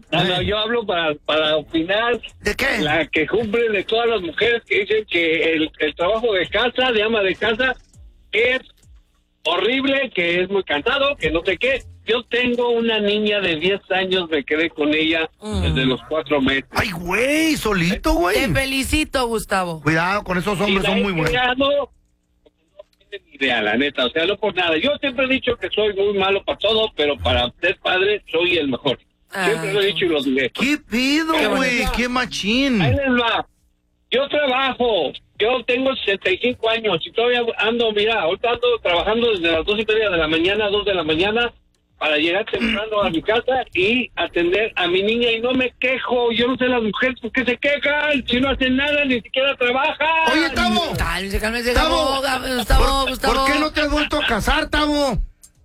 No, yo hablo para opinar. ¿De qué? La que cumple de todas las mujeres que dicen que el trabajo de casa, de ama de casa, es horrible, que es muy cansado, que no sé qué. Yo tengo una niña de 10 años, me quedé con ella desde los 4 meses. Ay, güey, solito, güey. Te felicito, Gustavo. Cuidado con esos hombres, son muy buenos. No tiene ni idea, la neta, o sea, no por nada. Yo siempre he dicho que soy muy malo para todo, pero para ser padre soy el mejor. Siempre lo he dicho y lo diré. ¿Qué pido, güey? ¿Qué machín? Ahí les va. Yo trabajo, yo tengo 65 años y todavía ando, mira, ahorita ando trabajando desde las 2:30 de la mañana, 2 de la mañana, para llegar temprano a mi casa y atender a mi niña, y no me quejo. Yo no sé las mujeres por qué se quejan, si no hacen nada, ni siquiera trabajan. Oye, Tavo. Cálmese, Tavo. Gustavo. ¿Por qué no te has vuelto a casar, Tavo?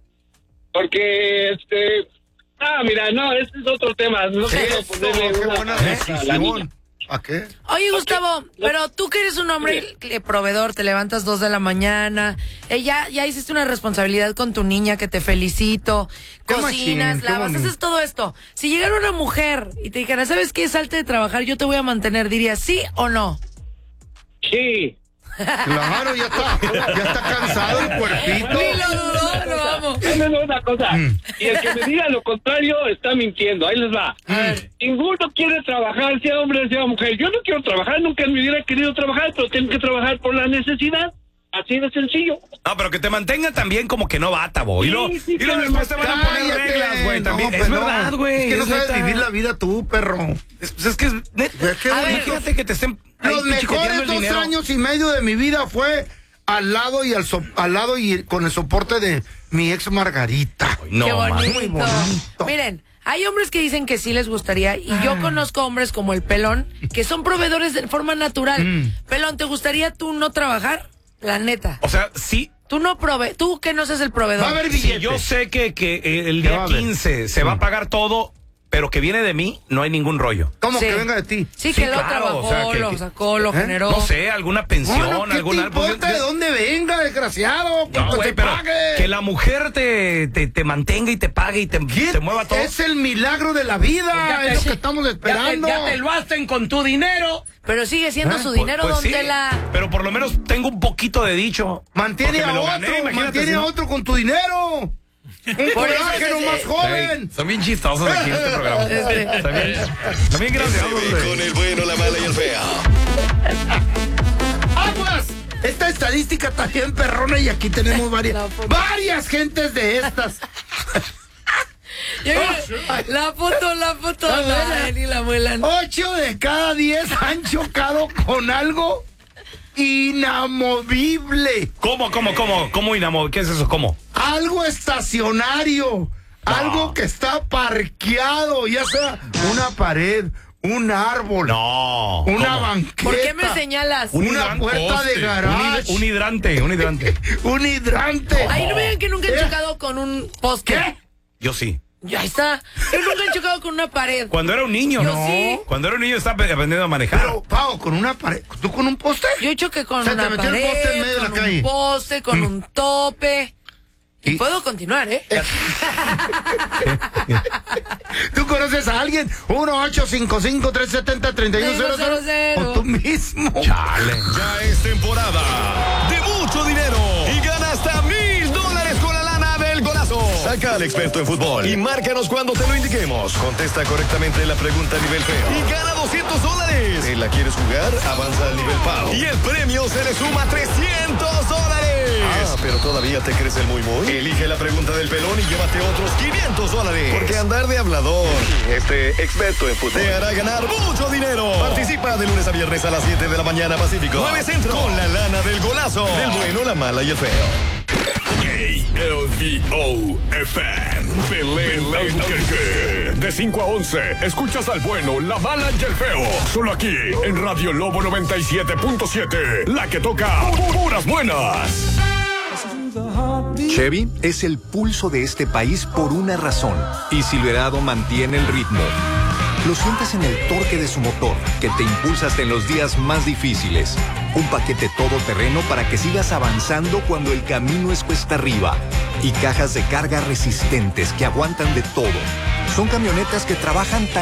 Porque, mira, no, ese es otro tema. No quiero ponerle qué una buena cabeza a la niña. decisión. ¿A qué? Oye, Gustavo, pero tú que eres un hombre proveedor, te levantas 2 de la mañana, ya hiciste una responsabilidad con tu niña, que te felicito, Qué cocinas, machín, qué lavas, bonito. haces todo esto. Si llegara una mujer y te dijera, ¿sabes qué? Salte de trabajar, yo te voy a mantener, ¿dirías sí o no? Sí. Claro, ya está cansado el cuerpito. Ni lo dudó, pero vamos. Déjenme una cosa. Y el que me diga lo contrario está mintiendo. Ahí les va. Ninguno quiere trabajar, sea hombre, sea mujer. Yo no quiero trabajar, nunca en mi vida he querido trabajar, pero tengo que trabajar por la necesidad. Así de sencillo. No, pero que te mantenga también como que no va, Tavo. Y luego pero después te van a poner cállate, reglas, güey. También. no, Es pero verdad, güey. Es que no sabes neta. vivir la vida tú, perro. Es que es neta. Es que A ver, Imagínate que te estén ahí los mejores pichicateando el 2 dinero. años y medio de mi vida fue al lado y con el soporte de mi ex Margarita. No, Qué man. bonito. muy bonito. Miren, hay hombres que dicen que sí les gustaría, y yo conozco hombres como el Pelón, que son proveedores de forma natural. Pelón, ¿te gustaría tú no trabajar? La neta. O sea, sí. Tú que no seas el proveedor. Va a haber Si billete. yo sé que el ¿Qué va día a haber? 15 se va a pagar todo, pero que viene de mí, no hay ningún rollo. ¿Cómo Sí. que venga de ti? Sí, Sí, que lo claro, trabajó, o sea, lo que- sacó, lo generó. No sé, alguna pensión, Bueno, ¿qué alguna... te importa de dónde venga, desgraciado? No, Que güey, te pero pague. que la mujer te mantenga y te pague y te mueva todo. Es el milagro de la vida, Ya es lo te- que estamos esperando. Ya te lo hacen con tu dinero. Pero sigue siendo su Pues- dinero, pues don sí, Tela. pero por lo menos tengo un poquito de dicho. Mantiene Porque a me lo otro, gané, imagínate mantiene si a no. otro con tu dinero. Un colágeno es- más joven. Son bien chistosos aquí en este programa. También gracias. Con el bueno, la mala y el feo. ¡Aguas! Esta estadística está bien perrona y aquí tenemos varias gentes de estas. La foto, ni la muelan. 8 de cada 10 han chocado con algo inamovible. ¿Cómo inamo? ¿Qué es eso? ¿Cómo? Algo estacionario. Algo que está parqueado, ya sea una pared, un árbol, No. una ¿Cómo? banqueta. ¿Por qué me señalas? Una puerta de garage. Un hidrante. Un hidrante. Ay, no me digan que nunca han chocado con un poste. ¿Qué? Yo sí. Ya está. Yo nunca han chocado con una pared. Cuando era un niño, Yo ¿no? sí. Cuando era un niño estaba aprendiendo a manejar. Pero, Pau, con una pared. ¿Tú con un poste? Yo choqué con O sea, te una metió el pared, poste en medio de la con calle. un poste, con un tope. Y Y- puedo continuar, ¿eh? ¿Tú conoces a alguien? 1-855-370-3100. O tú mismo. Chale. Ya es temporada de mucho dinero y gana hasta $1,000 con la lana del golazo. Saca al experto en fútbol y márcanos cuando te lo indiquemos. Contesta correctamente la pregunta a nivel feo y gana $200. ¿Te la quieres jugar? Avanza al nivel Pau y el premio se le suma $300. Ah, pero todavía te crees el muy. Elige la pregunta del pelón y llévate otros $500. Porque andar de hablador, experto en fútbol, te hará ganar mucho dinero. Participa de lunes a viernes a las 7 de la mañana Pacífico. 9 Centro. Con la lana del golazo. Del bueno, la mala y el feo. KLVO-FM Belén Albuquerque. De 5 a 11, escuchas al bueno, la mala y el feo. Solo aquí, en Radio Lobo 97.7. La que toca puras buenas. Chevy es el pulso de este país por una razón, y Silverado mantiene el ritmo. Lo sientes en el torque de su motor, que te impulsa hasta en los días más difíciles. Un paquete todoterreno para que sigas avanzando cuando el camino es cuesta arriba. Y cajas de carga resistentes que aguantan de todo. Son camionetas que trabajan tan